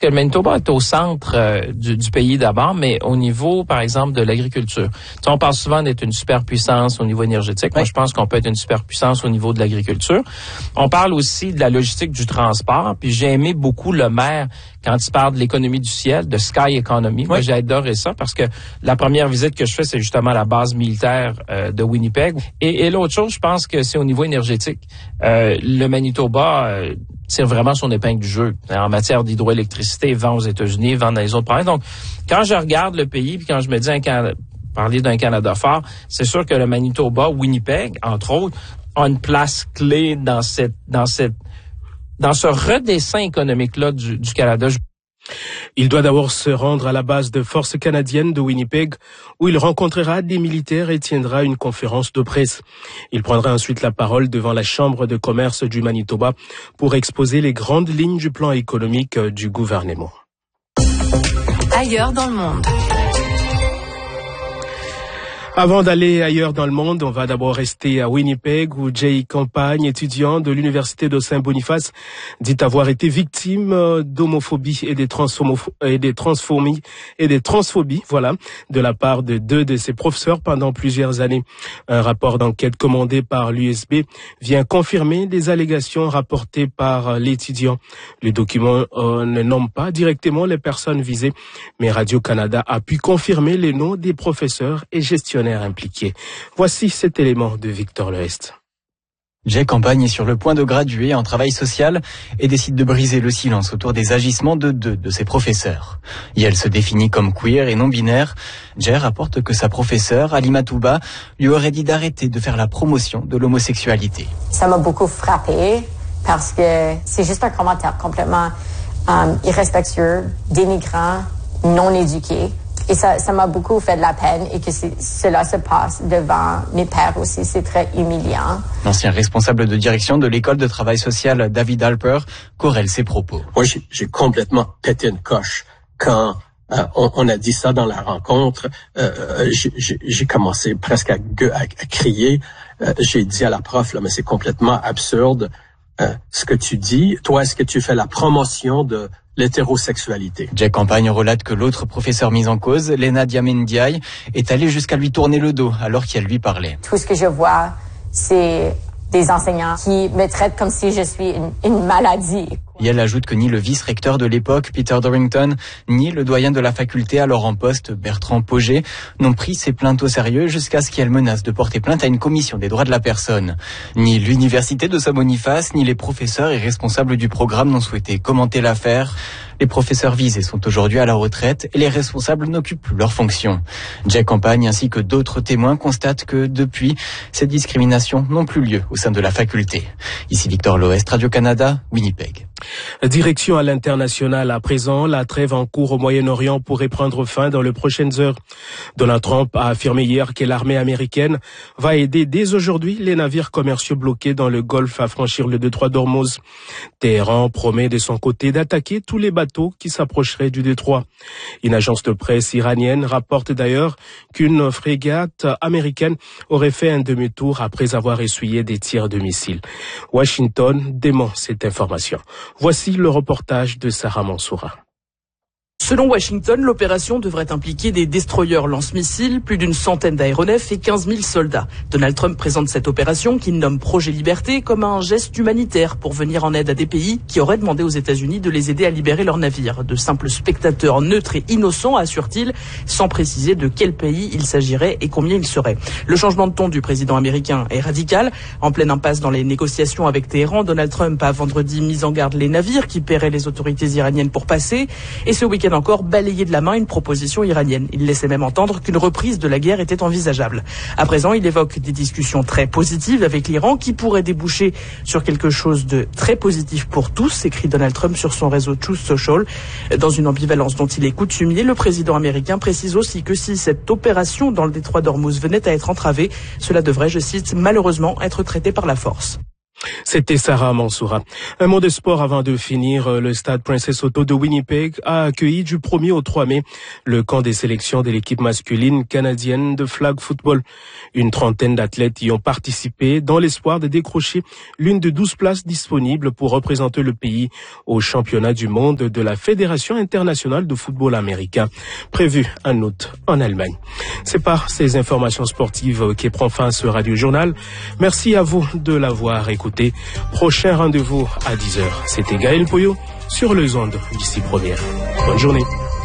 que le Manitoba est au centre du pays d'abord, mais au niveau, par exemple, de l'agriculture. Tu sais, on parle souvent d'être une superpuissance au niveau énergétique. Moi, je pense qu'on peut être une superpuissance au niveau de l'agriculture. On parle aussi de la logistique du transport. Puis j'ai aimé beaucoup le maire quand il parle de l'économie du ciel, de Sky Economy. Moi, j'ai adoré ça parce que la première visite que je fais, c'est justement la base militaire de Winnipeg. Et l'autre chose, je pense que c'est au niveau énergétique. Le Manitoba tire vraiment son épingle du jeu en matière d'hydroélectricité, vend aux États-Unis, vend dans les autres provinces. Donc, quand je regarde le pays, puis quand je me dis parler d'un Canada fort, c'est sûr que le Manitoba, Winnipeg, entre autres, a une place clé dans ce redessin économique-là du Canada. Il doit d'abord se rendre à la base de forces canadiennes de Winnipeg, où il rencontrera des militaires et tiendra une conférence de presse. Il prendra ensuite la parole devant la Chambre de commerce du Manitoba pour exposer les grandes lignes du plan économique du gouvernement. Ailleurs dans le monde. Avant d'aller ailleurs dans le monde, on va d'abord rester à Winnipeg où Jay Campagne, étudiant de l'Université de Saint-Boniface, dit avoir été victime d'homophobie et des transphobies, voilà, de la part de 2 de ses professeurs pendant plusieurs années. Un rapport d'enquête commandé par l'USB vient confirmer les allégations rapportées par l'étudiant. Le document ne nomme pas directement les personnes visées, mais Radio-Canada a pu confirmer les noms des professeurs et gestionnaires impliqués. Voici cet élément de Victor Lehest. Jay Campagne est sur le point de graduer en travail social et décide de briser le silence autour des agissements de 2 de ses professeurs. Et elle se définit comme queer et non-binaire. Jay rapporte que sa professeure, Ali Matouba, lui aurait dit d'arrêter de faire la promotion de l'homosexualité. Ça m'a beaucoup frappée parce que c'est juste un commentaire complètement irrespectueux, dénigrant, non éduqué. Et ça m'a beaucoup fait de la peine et que cela se passe devant mes pairs aussi. C'est très humiliant. L'ancien responsable de direction de l'école de travail social, David Alper, corrèle ses propos. Moi, j'ai complètement pété une coche quand on a dit ça dans la rencontre. J'ai commencé presque à crier. J'ai dit à la prof, là, mais c'est complètement absurde ce que tu dis. Toi, est-ce que tu fais la promotion de l'hétérosexualité? Jay Campagne relate que l'autre professeur mis en cause, Lena Diamendiaï, est allé jusqu'à lui tourner le dos alors qu'elle lui parlait. Tout ce que je vois, c'est des enseignants qui me traitent comme si je suis une maladie. Et elle ajoute que ni le vice-recteur de l'époque, Peter Dorrington, ni le doyen de la faculté alors en poste, Bertrand Pauget, n'ont pris ces plaintes au sérieux jusqu'à ce qu'elle menace de porter plainte à une commission des droits de la personne. Ni l'université de Saint-Boniface, ni les professeurs et responsables du programme n'ont souhaité commenter l'affaire. Les professeurs visés sont aujourd'hui à la retraite et les responsables n'occupent plus leurs fonctions. Jay Campagne ainsi que d'autres témoins constatent que depuis, ces discriminations n'ont plus lieu au sein de la faculté. Ici Victor Lehest, Radio-Canada, Winnipeg. Direction à l'international à présent, la trêve en cours au Moyen-Orient pourrait prendre fin dans les prochaines heures. Donald Trump a affirmé hier que l'armée américaine va aider dès aujourd'hui les navires commerciaux bloqués dans le Golfe à franchir le détroit d'Ormuz. Téhéran promet de son côté d'attaquer tous les bateaux qui s'approcheraient du détroit. Une agence de presse iranienne rapporte d'ailleurs qu'une frégate américaine aurait fait un demi-tour après avoir essuyé des tirs de missiles. Washington dément cette information. Voici le reportage de Sarah Mansoura. Selon Washington, l'opération devrait impliquer des destroyers lance-missiles, plus d'une centaine d'aéronefs et 15 000 soldats. Donald Trump présente cette opération, qu'il nomme Projet Liberté, comme un geste humanitaire pour venir en aide à des pays qui auraient demandé aux États-Unis de les aider à libérer leurs navires. De simples spectateurs neutres et innocents, assure-t-il, sans préciser de quel pays il s'agirait et combien il serait. Le changement de ton du président américain est radical. En pleine impasse dans les négociations avec Téhéran, Donald Trump a vendredi mis en garde les navires qui paieraient les autorités iraniennes pour passer. Et ce week-end encore balayé de la main une proposition iranienne. Il laissait même entendre qu'une reprise de la guerre était envisageable. À présent, il évoque des discussions très positives avec l'Iran qui pourraient déboucher sur quelque chose de très positif pour tous, écrit Donald Trump sur son réseau Truth Social. Dans une ambivalence dont il est coutumier, le président américain précise aussi que si cette opération dans le détroit d'Ormuz venait à être entravée, cela devrait, je cite, malheureusement être traité par la force. C'était Sarah Mansoura. Un mot de sport avant de finir. Le stade Princess Auto de Winnipeg a accueilli du 1er au 3 mai le camp des sélections de l'équipe masculine canadienne de flag football. Une trentaine d'athlètes y ont participé dans l'espoir de décrocher l'une de 12 places disponibles pour représenter le pays au championnat du monde de la Fédération internationale de football américain, prévu en août en Allemagne. C'est par ces informations sportives qui prend fin ce Radio Journal. Merci à vous de l'avoir écouté. Prochain rendez-vous à 10h. C'était Gaël Poyot sur les ondes d'ici première. Bonne journée.